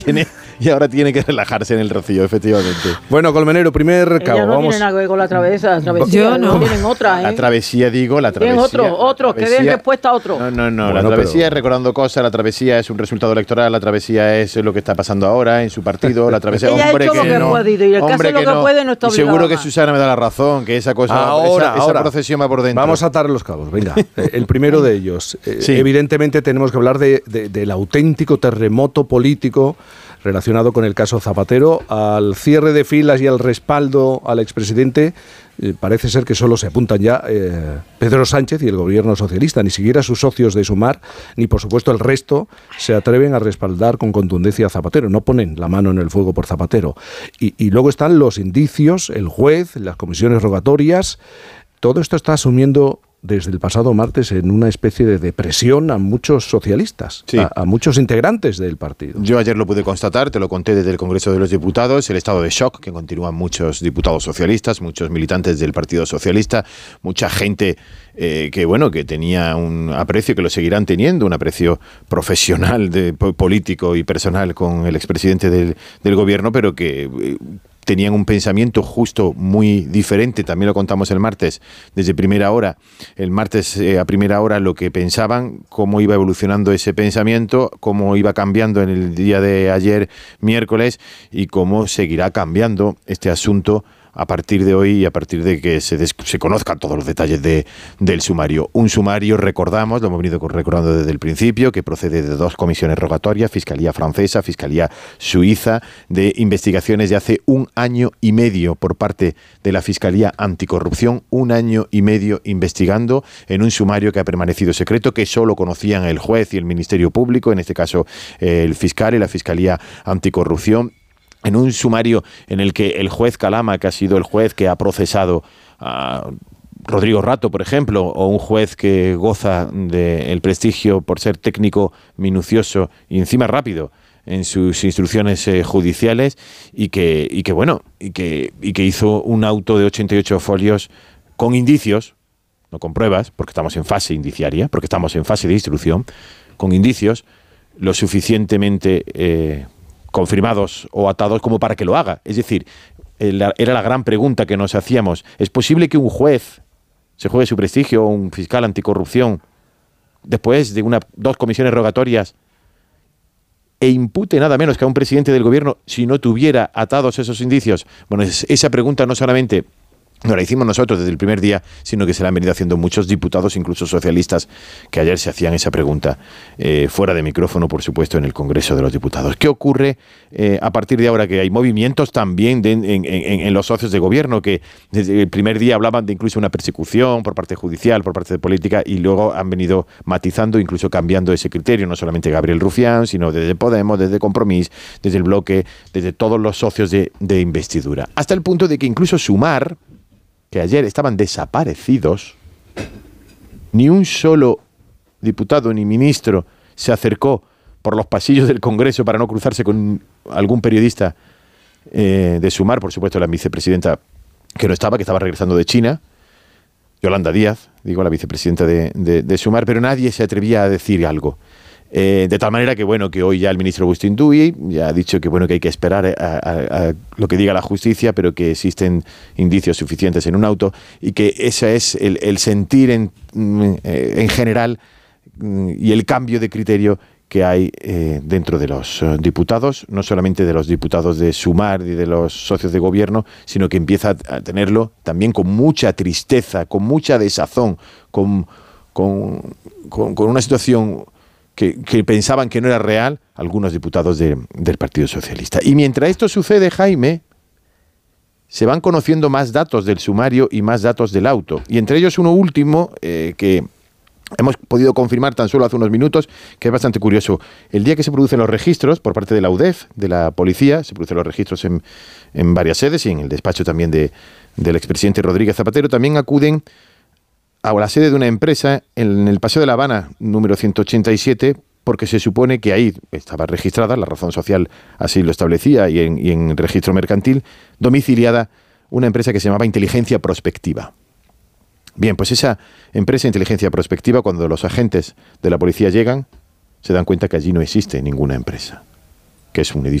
y ahora tiene que relajarse en el Rocío, efectivamente. Bueno, Colmenero, primer cabo. Ella no vamos. tiene nada que ver con la travesía. Yo no. Tienen otra, ¿eh? La travesía, digo, la travesía. Tienen otro, que den respuesta a otro. No, Bueno, la travesía pero- es recordando cosas, la travesía es un resultado electoral, la travesía es lo que está pasando ahora en su partido, la travesía... Ella ha hecho lo que ha podido, y el que hace lo que puede no está Y obligado seguro a que más. Susana me da la razón, que esa cosa, Ahora, esa procesión va por dentro. Vamos a atar los cabos, venga. El primero de ellos. Sí. Evidentemente tenemos que hablar del auténtico terremoto político relacionado con el caso Zapatero. Al cierre de filas y al respaldo al expresidente, parece ser que solo se apuntan ya Pedro Sánchez y el gobierno socialista. Ni siquiera sus socios de Sumar, ni por supuesto el resto, se atreven a respaldar con contundencia a Zapatero. No ponen la mano en el fuego por Zapatero. Y luego están los indicios, el juez, las comisiones rogatorias. Todo esto está asumiendo desde el pasado martes en una especie de depresión a muchos socialistas, Sí. a muchos integrantes del partido. Yo ayer lo pude constatar, te lo conté desde el Congreso de los Diputados, el estado de shock que continúan muchos diputados socialistas, muchos militantes del Partido Socialista, mucha gente que tenía un aprecio, que lo seguirán teniendo, un aprecio profesional, político y personal con el expresidente del gobierno, pero que tenían un pensamiento justo muy diferente. También lo contamos el martes, desde primera hora. El martes a primera hora lo que pensaban, cómo iba evolucionando ese pensamiento, cómo iba cambiando en el día de ayer, miércoles, y cómo seguirá cambiando este asunto a partir de hoy y a partir de que se conozcan todos los detalles del sumario. Un sumario, recordamos, lo hemos venido recordando desde el principio, que procede de 2 comisiones rogatorias, Fiscalía francesa, Fiscalía suiza, de investigaciones de hace 1 año y medio por parte de la Fiscalía Anticorrupción, 1 año y medio investigando en un sumario que ha permanecido secreto, que solo conocían el juez y el Ministerio Público, en este caso el fiscal y la Fiscalía Anticorrupción, en un sumario en el que el juez Calama, que ha sido el juez que ha procesado a Rodrigo Rato, por ejemplo, o un juez que goza del prestigio por ser técnico, minucioso y encima rápido en sus instrucciones judiciales, y que hizo un auto de 88 folios con indicios, no con pruebas, porque estamos en fase indiciaria, porque estamos en fase de instrucción, con indicios lo suficientemente confirmados o atados como para que lo haga. Es decir, era la gran pregunta que nos hacíamos. ¿Es posible que un juez se juegue su prestigio, o un fiscal anticorrupción, después de 2 comisiones rogatorias, e impute nada menos que a un presidente del gobierno si no tuviera atados esos indicios? Bueno, esa pregunta no solamente no la hicimos nosotros desde el primer día, sino que se la han venido haciendo muchos diputados, incluso socialistas, que ayer se hacían esa pregunta, fuera de micrófono, por supuesto, en el Congreso de los Diputados. ¿Qué ocurre a partir de ahora? Que hay movimientos también en los socios de gobierno, que desde el primer día hablaban de incluso una persecución por parte judicial, por parte de política, y luego han venido matizando, incluso cambiando ese criterio, no solamente Gabriel Rufián, sino desde Podemos, desde Compromís, desde el Bloque, desde todos los socios de investidura. Hasta el punto de que incluso Sumar, que ayer estaban desaparecidos, ni un solo diputado ni ministro se acercó por los pasillos del Congreso para no cruzarse con algún periodista de Sumar, por supuesto la vicepresidenta que estaba regresando de China, Yolanda Díaz, la vicepresidenta de Sumar, pero nadie se atrevía a decir algo. De tal manera que que hoy ya el ministro Agustín Tuy ya ha dicho que que hay que esperar a lo que diga la justicia, pero que existen indicios suficientes en un auto, y que ese es el sentir en general y el cambio de criterio que hay dentro de los diputados, no solamente de los diputados de Sumar y de los socios de gobierno, sino que empieza a tenerlo también con mucha tristeza, con mucha desazón, con una situación que pensaban que no era real algunos diputados del Partido Socialista. Y mientras esto sucede, Jaime, se van conociendo más datos del sumario y más datos del auto. Y entre ellos uno último que hemos podido confirmar tan solo hace unos minutos, que es bastante curioso. El día que se producen los registros por parte de la UDEF, de la policía, se producen los registros en varias sedes, y en el despacho también del expresidente Rodríguez Zapatero, también acuden a la sede de una empresa en el Paseo de La Habana, número 187, porque se supone que ahí estaba registrada, la razón social así lo establecía, y en registro mercantil, domiciliada una empresa que se llamaba Inteligencia Prospectiva. Bien, pues esa empresa Inteligencia Prospectiva, cuando los agentes de la policía llegan, se dan cuenta que allí no existe ninguna empresa. que es un edificio